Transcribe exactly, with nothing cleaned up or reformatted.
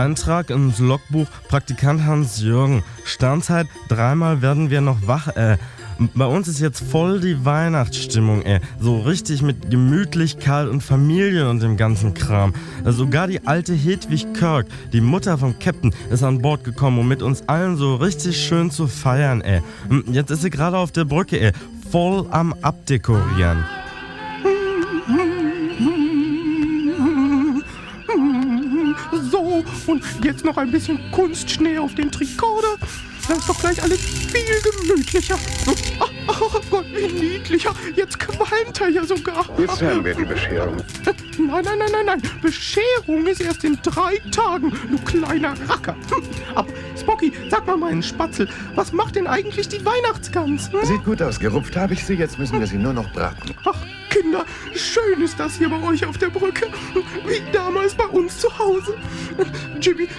Eintrag ins Logbuch Praktikant Hans-Jürgen. Sternzeit, dreimal werden wir noch wach, äh. Bei uns ist jetzt voll die Weihnachtsstimmung, ey. So richtig mit Gemütlichkeit und Familie und dem ganzen Kram. Sogar die alte Hedwig Kirk, die Mutter vom Captain, ist an Bord gekommen, um mit uns allen so richtig schön zu feiern, ey. Jetzt ist sie gerade auf der Brücke, ey. Voll am Abdekorieren. So, und jetzt noch ein bisschen Kunstschnee auf den Tricorder. Dann ist doch gleich alles viel gemütlicher. Ach, ach Gott, wie niedlicher. Jetzt qualmt er ja sogar. Jetzt haben wir die Bescherung. Nein, nein, nein, nein, nein. Bescherung ist erst in drei Tagen, du kleiner Racker. Aber Spocky, sag mal meinen Spatzel, was macht denn eigentlich die Weihnachtsgans? Hm? Sieht gut aus. Gerupft habe ich sie, jetzt müssen wir sie nur noch braten. Ach, Kinder, schön ist das hier bei euch auf der Brücke. Wie damals bei uns zu Hause. Jimmy,